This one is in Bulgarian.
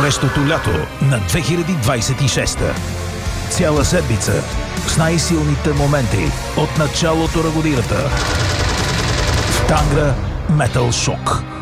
горещото лято на 2026. Цяла седмица с най-силните моменти от началото на годината в Tangra Metal Shock.